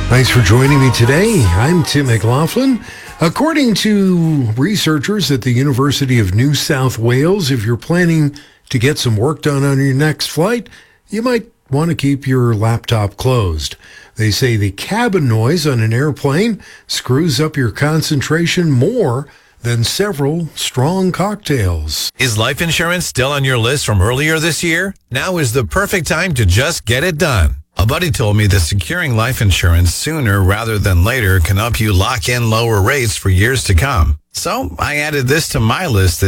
Thanks for joining me today. I'm Tim McLaughlin. According to researchers at the University of New South Wales, if you're planning to get some work done on your next flight, you might want to keep your laptop closed. They say the cabin noise on an airplane screws up your concentration more than several strong cocktails. Is life insurance still on your list from earlier this year? Now is the perfect time to just get it done. A buddy told me that securing life insurance sooner rather than later can help you lock in lower rates for years to come. So I added this to my list